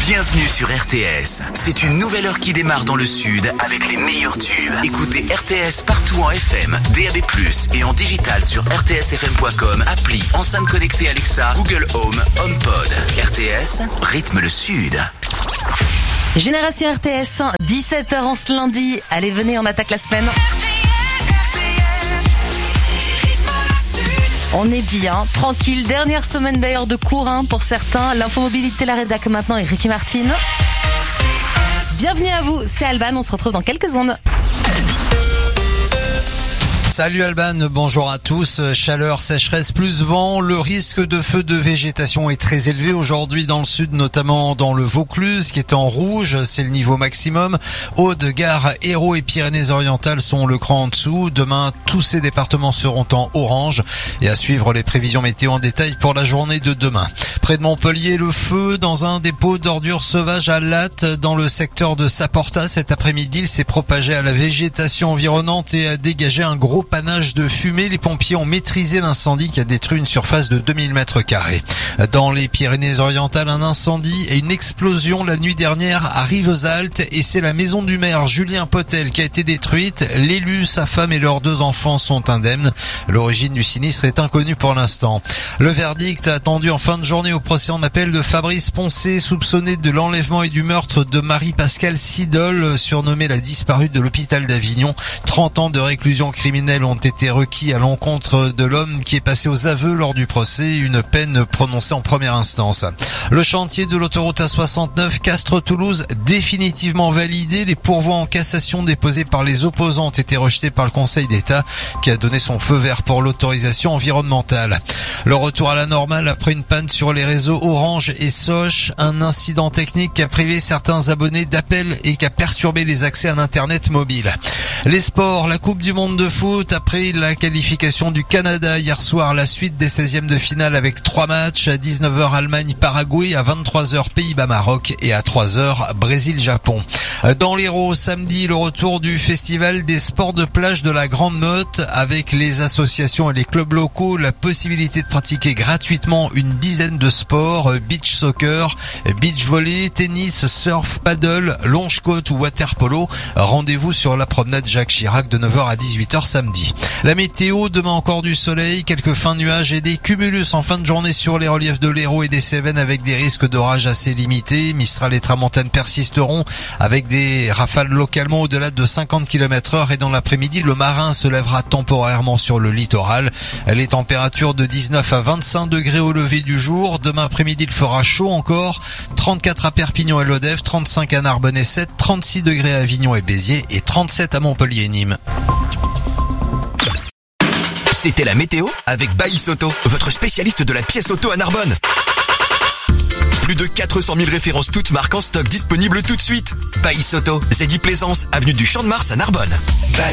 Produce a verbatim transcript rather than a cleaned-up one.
Bienvenue sur R T S. C'est une nouvelle heure qui démarre dans le sud avec les meilleurs tubes. Écoutez R T S partout en F M, D A B plus, et en digital sur r t s f m point com, appli, enceinte connectée Alexa, Google Home, HomePod. R T S, rythme le sud. Génération R T S, dix-sept heures en ce lundi. Allez, venez, on attaque la semaine. On est bien, tranquille. Dernière semaine d'ailleurs de cours hein, pour certains. L'infomobilité, la rédac maintenant et Ricky Martin. Bienvenue à vous, c'est Alban, on se retrouve dans quelques secondes. Salut Alban, bonjour à tous. Chaleur, sécheresse plus vent, le risque de feu de végétation est très élevé aujourd'hui dans le sud, notamment dans le Vaucluse qui est en rouge, c'est le niveau maximum. Aude, Gard, Hérault et Pyrénées-Orientales sont le cran en dessous. Demain, tous ces départements seront en orange et à suivre les prévisions météo en détail pour la journée de demain. Près de Montpellier, le feu dans un dépôt d'ordures sauvages à Latte dans le secteur de Saporta. Cet après-midi, il s'est propagé à la végétation environnante et a dégagé un gros panache de fumée. Les pompiers ont maîtrisé l'incendie qui a détruit une surface de deux mille mètres carrés. Dans les Pyrénées-Orientales, un incendie et une explosion la nuit dernière à Rivesaltes et c'est la maison du maire Julien Potel qui a été détruite. L'élu, sa femme et leurs deux enfants sont indemnes. L'origine du sinistre est inconnue pour l'instant. Le verdict attendu en fin de journée au procès en appel de Fabrice Poncé, soupçonné de l'enlèvement et du meurtre de Marie-Pascale Sidol, surnommée la disparue de l'hôpital d'Avignon. trente ans de réclusion criminelle ont été requis à l'encontre de l'homme qui est passé aux aveux lors du procès, une peine prononcée en première instance. Le chantier de l'autoroute A soixante-neuf Castres-Toulouse définitivement validé. Les pourvois en cassation déposés par les opposants ont été rejetés par le Conseil d'État qui a donné son feu vert pour l'autorisation environnementale. Le retour à la normale après une panne sur les réseaux Orange et Soch, un incident technique qui a privé certains abonnés d'appels et qui a perturbé les accès à l'internet mobile. Les sports, la Coupe du Monde de foot, après la qualification du Canada hier soir, la suite des seizièmes de finale avec trois matchs, à dix-neuf heures Allemagne-Paraguay, à vingt-trois heures Pays-Bas-Maroc et à trois heures Brésil-Japon. Dans l'Hérault, samedi, le retour du festival des sports de plage de la Grande Motte avec les associations et les clubs locaux, la possibilité de pratiquer gratuitement une dizaine de sports, beach soccer, beach volley, tennis, surf, paddle, longe-côte ou water polo. Rendez-vous sur la promenade Jacques Chirac de neuf heures à dix-huit heures samedi. La météo, demain encore du soleil, quelques fins nuages et des cumulus en fin de journée sur les reliefs de l'Hérault et des Cévennes avec des risques d'orage assez limités. Mistral et tramontane persisteront avec des rafales localement au-delà de cinquante kilomètres heure et dans l'après-midi, le marin se lèvera temporairement sur le littoral. Les températures de dix-neuf à vingt-cinq degrés au lever du jour. Demain après-midi, il fera chaud encore. trente-quatre à Perpignan et Lodève, trente-cinq à Narbonne et Sète, trente-six degrés à Avignon et Béziers et trente-sept à Montpellier et Nîmes. C'était la météo avec Baïs Auto, votre spécialiste de la pièce auto à Narbonne. Plus de quatre cent mille références toutes marques en stock disponibles tout de suite. Baïs Auto, Zeddy Plaisance, avenue du Champ de Mars à Narbonne. Baïs.